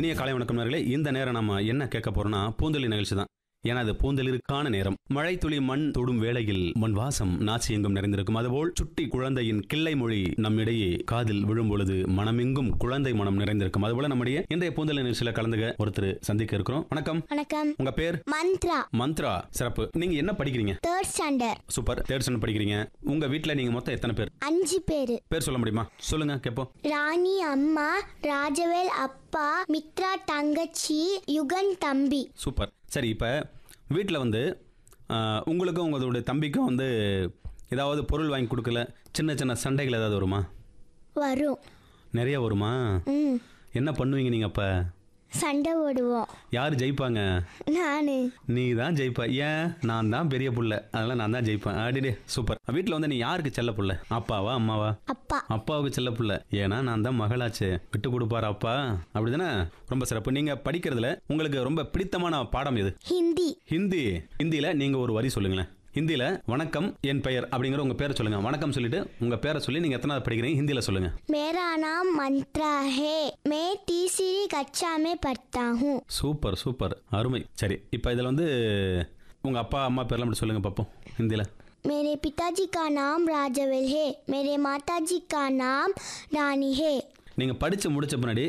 இனிய காலை வணக்கம் நேயர்களே. இந்த நேரம் நம்ம என்ன கேட்க போறோம்னா பூந்தொழி நிகழ்ச்சி தான். ஏன்னா அது பூந்தளிருக்கான நேரம். மழை துளி மண் தொடும் வேளையில் மண் வாசம் நாச்சி எங்கும் நிறைந்திருக்கும். அதுபோல் சுட்டி குழந்தையின் கிள்ளை மொழி நம்மிடையே காதில் விழும் பொழுது மனமெங்கும் குழந்தை மனம் நிறைந்திருக்கும். அதுபோல நம்முடைய இன்றைய பூந்தொழி நிகழ்ச்சியில கலந்துக்க ஒருத்தர் சந்திக்க இருக்கிறோம். வணக்கம். வணக்கம். உங்க பேர்? மந்த்ரா. மந்த்ரா, சிறப்பு. நீங்க என்ன படிக்கிறீங்க? 3rd standard. Super, 3rd standard படிக்கிறீங்க. உங்க வீட்ல நீங்க மொத்தம் எத்தனை பேர்? 5 பேரு. பேர் சொல்ல முடியுமா? சொல்லுங்க கேப்போம். ராணி அம்மா, ராஜவேல் அப்பா, மித்ரா தங்கச்சி, யுகன் தம்பி. சூப்பர். சரி, இப்போ வீட்டில் வந்து உங்களுக்கும் உங்களுடைய தம்பிக்கும் வந்து ஏதாவது பொருள் வாங்கி கொடுக்கல, சின்ன சின்ன சண்டைகள் ஏதாவது வருமா? வரும். நிறைய வருமா? என்ன பண்ணுவீங்க நீங்கள் அப்போ? சண்டை போடுவோம். யார் ஜெயிப்பாங்க? நானு. நீ தான் ஜெயிப்ப. ஏன்? நான் தான் பெரிய புள்ள, அதனால நான் தான் ஜெயிப்பேன். அடிடே சூப்பர். வீட்டில் வந்து நீ யாருக்கு செல்ல புள்ள? அப்பாவா அம்மாவா? அப்பா. அப்பாவுக்கு செல்ல புள்ள. ஏன்னா நான் தான் மகளாச்சு, விட்டு கொடுப்பாரு அப்பா, அப்படிதானே? ரொம்ப சிறப்பு. நீங்கள் படிக்கிறதுல உங்களுக்கு ரொம்ப பிடித்தமான பாடம் எது? ஹிந்தி. ஹிந்தியில் நீங்கள் ஒரு வரி சொல்லுங்களேன். ஹிந்தியில் வணக்கம் என் பெயர் அப்படிங்கிற உங்கள் பேரை சொல்லுங்க. வணக்கம் சொல்லிட்டு உங்கள் பேரை சொல்லி நீங்கள் எத்தனாவது படிக்கிறீங்க ஹிந்தியில் சொல்லுங்க. मेरा नाम मंत्रा है, मैं तीसरी कक्षा में पढ़ता हूँ. சூப்பர் சூப்பர், அருமை. சரி, இப்போ இதில் வந்து உங்கள் அப்பா அம்மா பேர்லாம் அப்படி சொல்லுங்க பார்ப்போம் ஹிந்தியில். मेरे पिताजी का नाम राजवेल है, मेरे माताजी का नाम रानी है. நீங்கள் படித்து முடிச்ச பின்னாடி